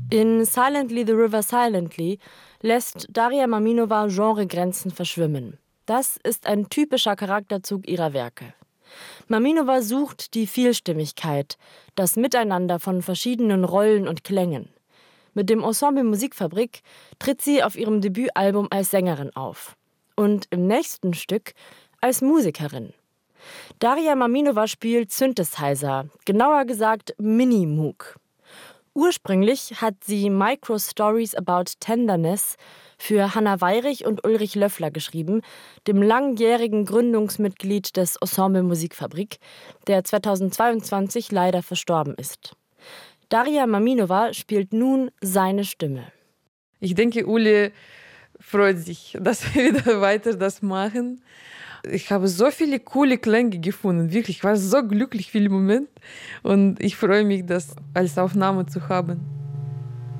In Silently the River Silently lässt Daria Maminova Genregrenzen verschwimmen. Das ist ein typischer Charakterzug ihrer Werke. Maminova sucht die Vielstimmigkeit, das Miteinander von verschiedenen Rollen und Klängen. Mit dem Ensemble Musikfabrik tritt sie auf ihrem Debütalbum als Sängerin auf. Und im nächsten Stück als Musikerin. Daria Maminova spielt Synthesizer, genauer gesagt Mini-Moog. Ursprünglich hat sie Micro Stories About Tenderness für Hanna Weirich und Ulrich Löffler geschrieben, dem langjährigen Gründungsmitglied des Ensemble Musikfabrik, der 2022 leider verstorben ist. Daria Maminova spielt nun seine Stimme. Ich denke, Uli freut sich, dass wir wieder weiter das machen. Ich habe so viele coole Klänge gefunden, wirklich. Ich war so glücklich für den Moment und ich freue mich, das als Aufnahme zu haben.